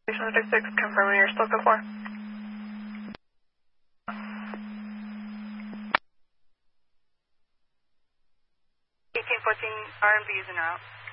Station 6, confirming you're still good for. 1814 R&B is an out.